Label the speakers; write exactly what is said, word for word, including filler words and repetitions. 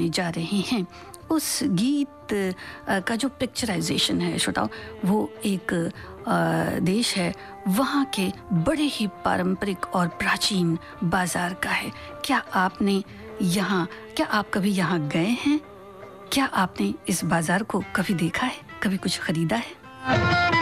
Speaker 1: सुनने जा रहे हैं उस गीत का जो पिक्चराइजेशन है श्रोताओ, वो एक देश है, वहाँ के बड़े ही पारंपरिक और प्राचीन बाजार का है। क्या आपने यहाँ क्या आप कभी यहाँ गए हैं? क्या आपने इस बाजार को कभी देखा है, कभी कुछ खरीदा है?